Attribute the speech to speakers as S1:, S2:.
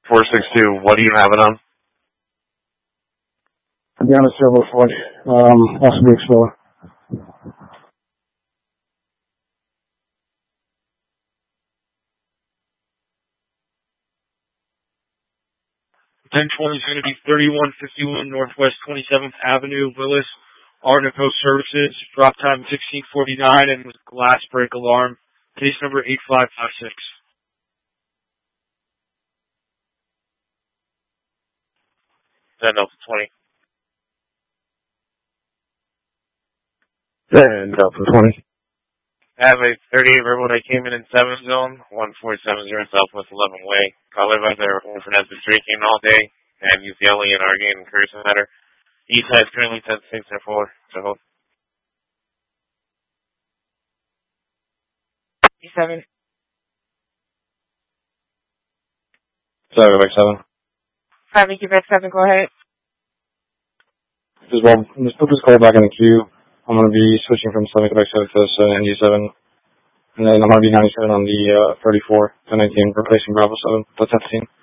S1: 462, what do you have it on?
S2: Down to Silver Ford, also the Explorer.
S3: 1020 is going to be 3151 Northwest 27th Avenue, Willis, Artico Services, drop time 1649, and with glass break alarm, case number 8556.
S1: Then Delta 20.
S2: Then Delta 20.
S1: I have a 38 verbal that came in 7 zone, 1470 Southwest 11 Way. Call advisor, Orphan has been drinking all day, and use yelling and arguing and cursing at her. East side is currently 10-6 and 4, so hold.
S4: E7.
S2: 7.
S4: 5 Quebec 7, go ahead.
S2: Just put this call back in the queue. I'm going to be switching from 7 Quebec 7 to 97. And then I'm going to be 97 on the 34, 1019, replacing Bravo 7, that's 10.